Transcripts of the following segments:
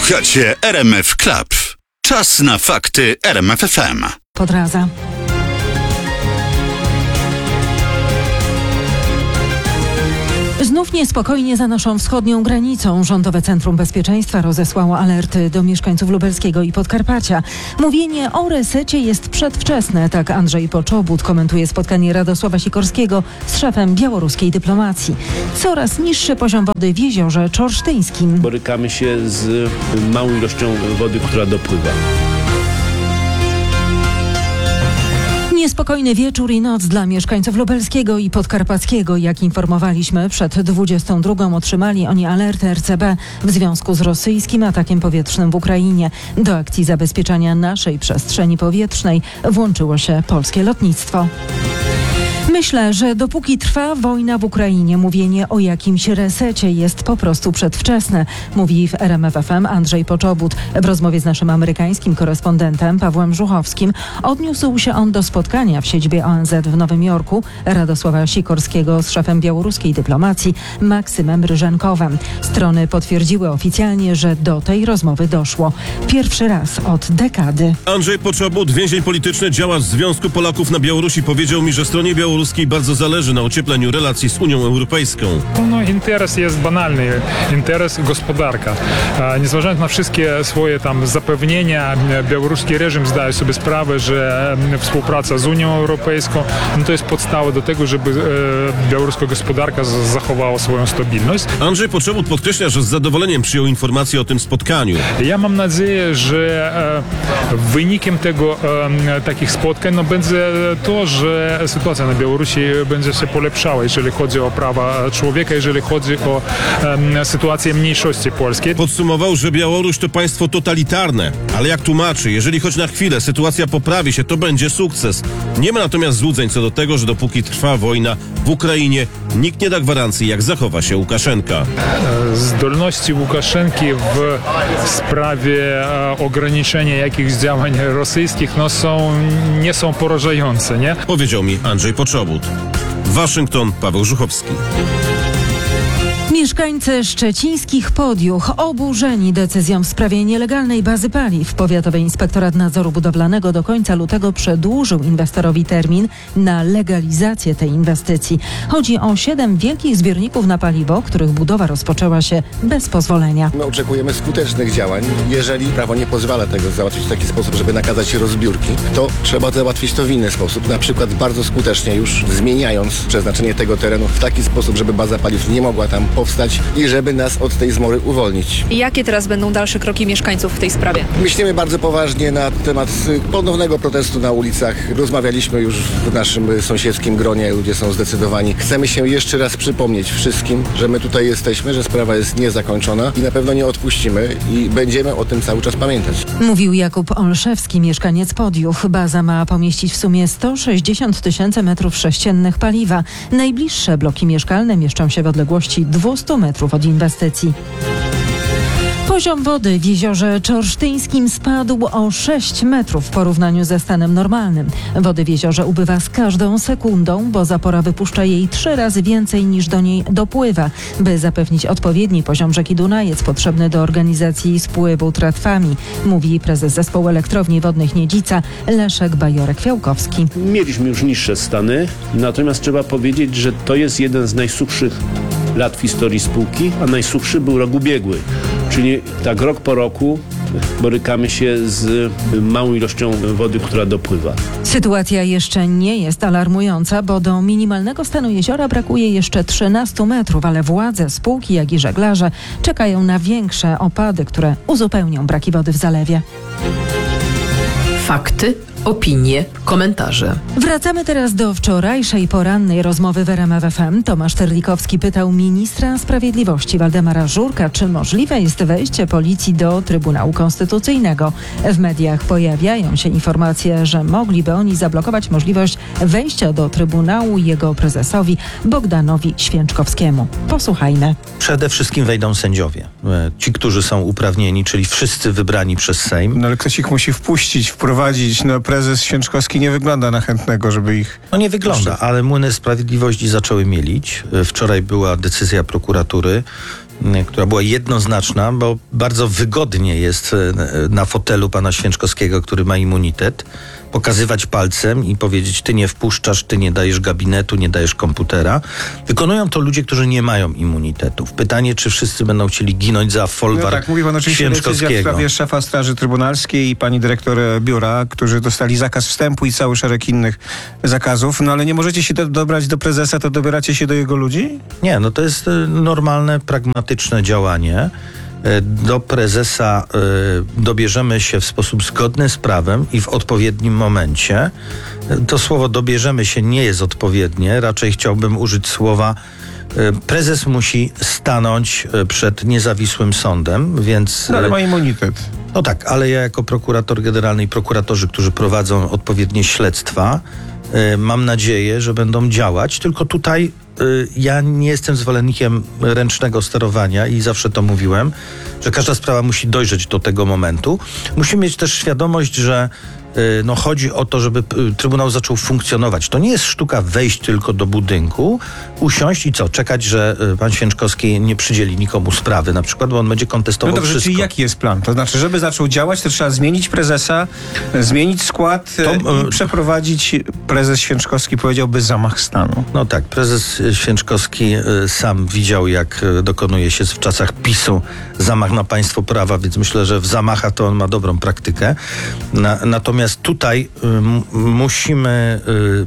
Słuchacie RMF Club. Czas na fakty RMF FM. Podraza. Znów niespokojnie za naszą wschodnią granicą. Rządowe Centrum Bezpieczeństwa rozesłało alerty do mieszkańców Lubelskiego i Podkarpacia. Mówienie o resecie jest przedwczesne, tak Andrzej Poczobut komentuje spotkanie Radosława Sikorskiego z szefem białoruskiej dyplomacji. Coraz niższy poziom wody w jeziorze Czorsztyńskim. Borykamy się z małą ilością wody, która dopływa. Niespokojny wieczór i noc dla mieszkańców Lubelskiego i Podkarpackiego. Jak informowaliśmy, przed 22 otrzymali oni alerty RCB w związku z rosyjskim atakiem powietrznym w Ukrainie. Do akcji zabezpieczania naszej przestrzeni powietrznej włączyło się polskie lotnictwo. Myślę, że dopóki trwa wojna w Ukrainie, mówienie o jakimś resecie jest po prostu przedwczesne, mówi w RMF FM Andrzej Poczobut. W rozmowie z naszym amerykańskim korespondentem Pawłem Żuchowskim odniósł się on do spotkania w siedzibie ONZ w Nowym Jorku Radosława Sikorskiego z szefem białoruskiej dyplomacji Maksymem Ryżenkowem. Strony potwierdziły oficjalnie, że do tej rozmowy doszło. Pierwszy raz od dekady. Andrzej Poczobut, więzień polityczny, działacz Związku Polaków na Białorusi, powiedział mi, że stronie białoruskiej bardzo zależy na ociepleniu relacji z Unią Europejską. No, interes jest banalny, interes gospodarka. Niezważając na wszystkie swoje tam zapewnienia, białoruski reżim zdaje sobie sprawę, że współpraca z Unią Europejską to jest podstawa do tego, żeby białoruska gospodarka zachowała swoją stabilność. Andrzej Poczobut podkreśla, że z zadowoleniem przyjął informację o tym spotkaniu. Ja mam nadzieję, że wynikiem takich spotkań będzie to, że sytuacja na Białorusi będzie się polepszała, jeżeli chodzi o prawa człowieka, jeżeli chodzi o sytuację mniejszości polskiej. Podsumował, że Białoruś to państwo totalitarne, ale jak tłumaczy, jeżeli choć na chwilę sytuacja poprawi się, to będzie sukces. Nie ma natomiast złudzeń co do tego, że dopóki trwa wojna w Ukrainie, nikt nie da gwarancji, jak zachowa się Łukaszenka. Zdolności Łukaszenki w sprawie ograniczenia jakichś działań rosyjskich nie są porażające, nie? Powiedział mi Andrzej Poczobut. Waszyngton, Paweł Żuchowski. Mieszkańcy szczecińskich Podjuch oburzeni decyzją w sprawie nielegalnej bazy paliw. Powiatowy Inspektorat Nadzoru Budowlanego do końca lutego przedłużył inwestorowi termin na legalizację tej inwestycji. Chodzi o 7 wielkich zbiorników na paliwo, których budowa rozpoczęła się bez pozwolenia. My oczekujemy skutecznych działań. Jeżeli prawo nie pozwala tego załatwić w taki sposób, żeby nakazać rozbiórki, to trzeba załatwić to w inny sposób. Na przykład bardzo skutecznie już zmieniając przeznaczenie tego terenu w taki sposób, żeby baza paliw nie mogła tam powstać i żeby nas od tej zmory uwolnić. Jakie teraz będą dalsze kroki mieszkańców w tej sprawie? Myślimy bardzo poważnie na temat ponownego protestu na ulicach. Rozmawialiśmy już w naszym sąsiedzkim gronie, ludzie są zdecydowani. Chcemy się jeszcze raz przypomnieć wszystkim, że my tutaj jesteśmy, że sprawa jest niezakończona i na pewno nie odpuścimy i będziemy o tym cały czas pamiętać. Mówił Jakub Olszewski, mieszkaniec Podjuch. Baza ma pomieścić w sumie 160 000 metrów sześciennych paliwa. Najbliższe bloki mieszkalne mieszczą się w odległości 200 metrów od inwestycji. Poziom wody w jeziorze Czorsztyńskim spadł o 6 metrów w porównaniu ze stanem normalnym. Wody w jeziorze ubywa z każdą sekundą, bo zapora wypuszcza jej 3 razy więcej niż do niej dopływa. By zapewnić odpowiedni poziom rzeki Dunajec potrzebny do organizacji spływu tratwami, mówi prezes Zespołu Elektrowni Wodnych Niedzica Leszek Bajorek-Fiałkowski. Mieliśmy już niższe stany, natomiast trzeba powiedzieć, że to jest jeden z najsuchszych lat w historii spółki, a najsuchszy był rok ubiegły. Czyli tak rok po roku borykamy się z małą ilością wody, która dopływa. Sytuacja jeszcze nie jest alarmująca, bo do minimalnego stanu jeziora brakuje jeszcze 13 metrów, ale władze spółki, jak i żeglarze czekają na większe opady, które uzupełnią braki wody w zalewie. Fakty, opinie, komentarze. Wracamy teraz do wczorajszej porannej rozmowy w RMF FM. Tomasz Terlikowski pytał ministra sprawiedliwości Waldemara Żurka, czy możliwe jest wejście policji do Trybunału Konstytucyjnego. W mediach pojawiają się informacje, że mogliby oni zablokować możliwość wejścia do Trybunału jego prezesowi Bogdanowi Święczkowskiemu. Posłuchajmy. Przede wszystkim wejdą sędziowie. Ci, którzy są uprawnieni, czyli wszyscy wybrani przez Sejm. No ale ktoś ich musi wprowadzić. No prezes Święczkowski nie wygląda na chętnego, żeby ich... No nie wygląda, ale młyny sprawiedliwości zaczęły mielić. Wczoraj była decyzja prokuratury która była jednoznaczna, bo bardzo wygodnie jest na fotelu pana Święczkowskiego, który ma immunitet, pokazywać palcem i powiedzieć: ty nie wpuszczasz, ty nie dajesz gabinetu, nie dajesz komputera. Wykonują to ludzie, którzy nie mają immunitetów. Pytanie, czy wszyscy będą chcieli ginąć za folwark tak, mówi pan oczywiście o decyzjach w sprawie szefa Straży Trybunalskiej i pani dyrektor biura, którzy dostali zakaz wstępu i cały szereg innych zakazów, ale nie możecie się dobrać do prezesa, to dobieracie się do jego ludzi? Nie, to jest normalne, pragmatyczne działanie. Do prezesa dobierzemy się w sposób zgodny z prawem i w odpowiednim momencie. To słowo dobierzemy się nie jest odpowiednie. Raczej chciałbym użyć słowa prezes musi stanąć przed niezawisłym sądem, więc... ale ma immunitet. No tak, ale ja jako prokurator generalny i prokuratorzy, którzy prowadzą odpowiednie śledztwa, mam nadzieję, że będą działać. Tylko tutaj ja nie jestem zwolennikiem ręcznego sterowania i zawsze to mówiłem, że każda sprawa musi dojrzeć do tego momentu. Musimy mieć też świadomość, że chodzi o to, żeby Trybunał zaczął funkcjonować. To nie jest sztuka wejść tylko do budynku, usiąść i czekać, że pan Święczkowski nie przydzieli nikomu sprawy, na przykład, bo on będzie kontestował wszystko. Czyli jaki jest plan? To znaczy, żeby zaczął działać, to trzeba zmienić prezesa, zmienić skład i przeprowadzić, prezes Święczkowski powiedziałby, zamach stanu. No tak, prezes Święczkowski sam widział, jak dokonuje się w czasach PiS-u zamach na państwo prawa, więc myślę, że w zamachach to on ma dobrą praktykę. Natomiast tutaj musimy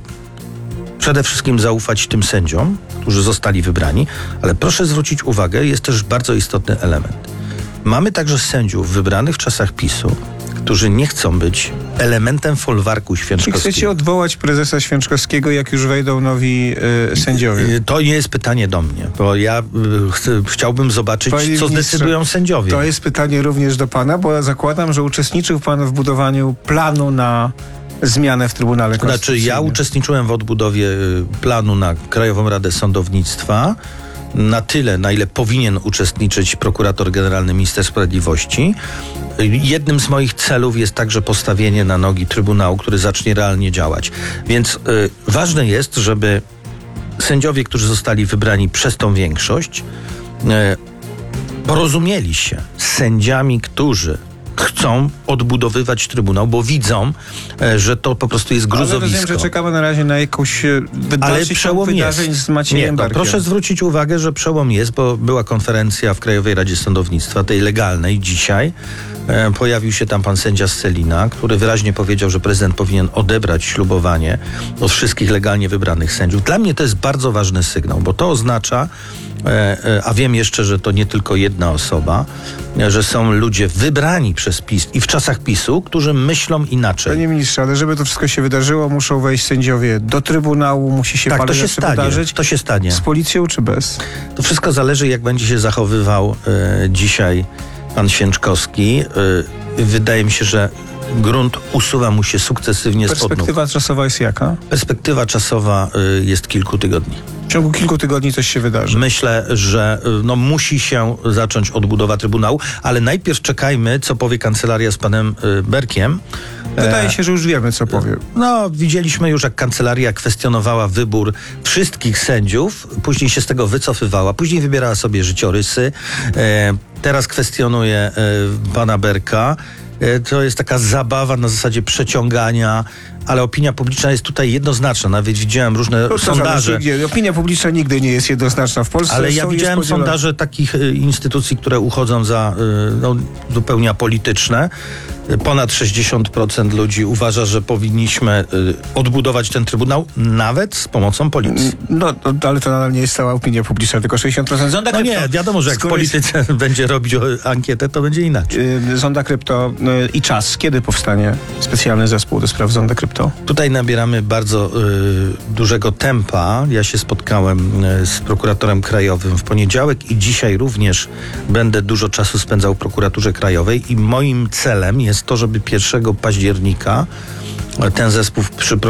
przede wszystkim zaufać tym sędziom, którzy zostali wybrani, ale proszę zwrócić uwagę, jest też bardzo istotny element. Mamy także sędziów wybranych w czasach PiS-u, którzy nie chcą być elementem folwarku Święczkowskiego. Czy chcecie odwołać prezesa Święczkowskiego, jak już wejdą nowi sędziowie? To nie jest pytanie do mnie, bo ja chciałbym zobaczyć, co zdecydują sędziowie. To jest pytanie również do pana, bo ja zakładam, że uczestniczył pan w budowaniu planu na zmianę w Trybunale Konstytucyjnym. Znaczy, ja uczestniczyłem w odbudowie planu na Krajową Radę Sądownictwa, na tyle, na ile powinien uczestniczyć prokurator generalny, minister sprawiedliwości. Jednym z moich celów jest także postawienie na nogi Trybunału, który zacznie realnie działać. Więc ważne jest, żeby sędziowie, którzy zostali wybrani przez tą większość, porozumieli się z sędziami, którzy chcą odbudowywać Trybunał, bo widzą, że to po prostu jest gruzowisko. Ale rozumiem, że czekamy na razie na jakąś wydarzeń z Maciejem Barkiem. Proszę zwrócić uwagę, że przełom jest, bo była konferencja w Krajowej Radzie Sądownictwa, tej legalnej, dzisiaj. Pojawił się tam pan sędzia Scelina, który wyraźnie powiedział, że prezydent powinien odebrać ślubowanie od wszystkich legalnie wybranych sędziów. Dla mnie to jest bardzo ważny sygnał, bo to oznacza, a wiem jeszcze, że to nie tylko jedna osoba, że są ludzie wybrani przez PiS i w czasach PiS-u, którzy myślą inaczej. Panie ministrze, ale żeby to wszystko się wydarzyło, muszą wejść sędziowie do Trybunału, musi się parę rzeczy wydarzyć. To się stanie. Z policją czy bez? To wszystko zależy, jak będzie się zachowywał dzisiaj pan Święczkowski. Wydaje mi się, że grunt usuwa mu się sukcesywnie spod nóg. Perspektywa czasowa jest jaka? Perspektywa czasowa jest kilku tygodni. W ciągu kilku tygodni coś się wydarzy. Myślę, że musi się zacząć odbudowa Trybunału, ale najpierw czekajmy, co powie kancelaria z panem Berkiem. Wydaje się, że już wiemy, co powie. Widzieliśmy już, jak kancelaria kwestionowała wybór wszystkich sędziów, później się z tego wycofywała, później wybierała sobie życiorysy, teraz kwestionuje pana Berka. To jest taka zabawa na zasadzie przeciągania, ale opinia publiczna jest tutaj jednoznaczna. Nawet widziałem różne sondaże. Opinia publiczna nigdy nie jest jednoznaczna w Polsce. Ale ja widziałem sondaże takich instytucji, które uchodzą za zupełnie apolityczne. Ponad 60% ludzi uważa, że powinniśmy odbudować ten Trybunał, nawet z pomocą policji. Ale to nadal nie jest cała opinia publiczna, tylko 60%. Zonda Krypto. Nie, wiadomo, że jak w polityce będzie robić ankietę, to będzie inaczej. Zonda Krypto i czas. Kiedy powstanie specjalny zespół do spraw Zonda Krypto? Tutaj nabieramy bardzo dużego tempa. Ja się spotkałem z prokuratorem krajowym w poniedziałek i dzisiaj również będę dużo czasu spędzał w prokuraturze krajowej i moim celem jest to, żeby 1 października ten zespół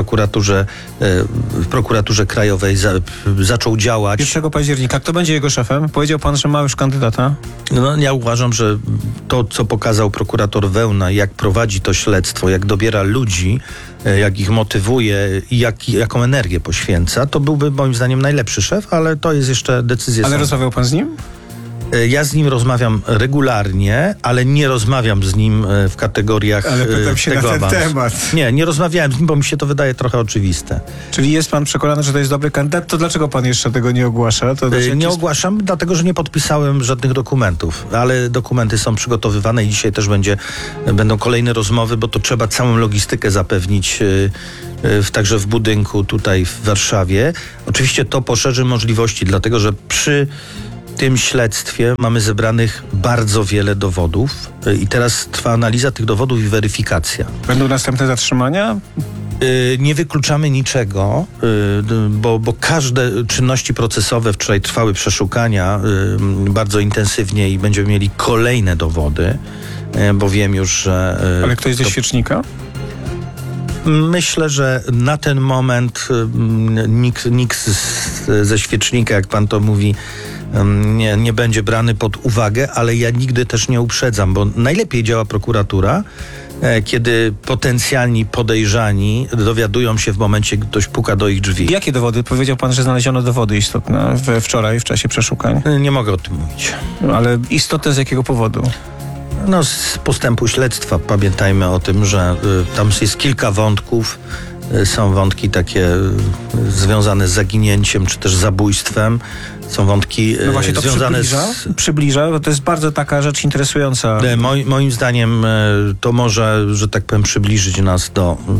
w prokuraturze krajowej zaczął działać. 1 października. Kto będzie jego szefem? Powiedział pan, że ma już kandydata? Ja uważam, że to, co pokazał prokurator Wełna, jak prowadzi to śledztwo, jak dobiera ludzi, jak ich motywuje i jaką energię poświęca, to byłby moim zdaniem najlepszy szef, ale to jest jeszcze decyzja. Ale rozmawiał pan z nim? Ja z nim rozmawiam regularnie, ale nie rozmawiam z nim w kategoriach ale pytam się tego na ten awansu. temat. Nie rozmawiałem z nim, bo mi się to wydaje trochę oczywiste. Czyli jest pan przekonany, że to jest dobry kandydat? To dlaczego pan jeszcze tego nie ogłasza? To Nie ogłaszam, dlatego że nie podpisałem żadnych dokumentów, ale dokumenty są przygotowywane i dzisiaj też będą kolejne rozmowy, bo to trzeba całą logistykę zapewnić także w budynku tutaj w Warszawie. Oczywiście to poszerzy możliwości, dlatego że przy tym śledztwie mamy zebranych bardzo wiele dowodów i teraz trwa analiza tych dowodów i weryfikacja. Będą następne zatrzymania? Nie wykluczamy niczego, bo każde czynności procesowe, wczoraj trwały przeszukania bardzo intensywnie i będziemy mieli kolejne dowody, bo wiem już, że... Ale ktoś ze świecznika? Myślę, że na ten moment nikt ze świecznika, jak pan to mówi, nie będzie brany pod uwagę, ale ja nigdy też nie uprzedzam, bo najlepiej działa prokuratura, kiedy potencjalni podejrzani dowiadują się w momencie, gdy ktoś puka do ich drzwi. Jakie dowody? Powiedział pan, że znaleziono dowody istotne wczoraj w czasie przeszukań. Nie mogę o tym mówić. Ale istotne z jakiego powodu? Z postępu śledztwa. Pamiętajmy o tym, że tam jest kilka wątków. Są wątki takie związane z zaginięciem, czy też zabójstwem. Są wątki właśnie to związane przybliża, bo to jest bardzo taka rzecz interesująca. Moim zdaniem to może, że tak powiem, przybliżyć nas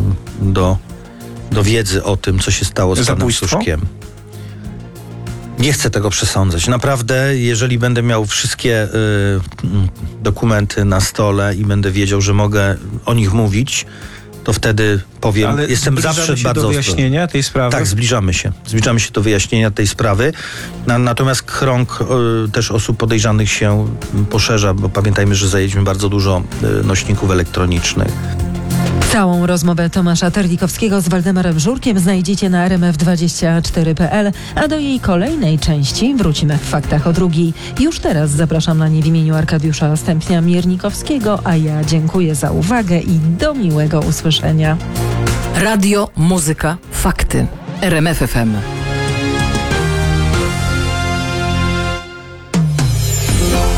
do wiedzy o tym, co się stało z panem Suszkiem. Nie chcę tego przesądzać. Naprawdę, jeżeli będę miał wszystkie dokumenty na stole i będę wiedział, że mogę o nich mówić, to wtedy powiem. Ale jestem zawsze się bardzo do wyjaśnienia tej sprawy? Tak, zbliżamy się do wyjaśnienia tej sprawy. Natomiast krąg też osób podejrzanych się poszerza, bo pamiętajmy, że zajęliśmy bardzo dużo nośników elektronicznych. Całą rozmowę Tomasza Terlikowskiego z Waldemarem Żurkiem znajdziecie na rmf24.pl, a do jej kolejnej części wrócimy w Faktach o 2:00. Już teraz zapraszam na nie w imieniu Arkadiusza Stępnia-Miernikowskiego, a ja dziękuję za uwagę i do miłego usłyszenia. Radio, muzyka, fakty. RMF FM.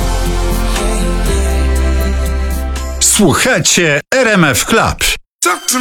Słuchacie RMF Club.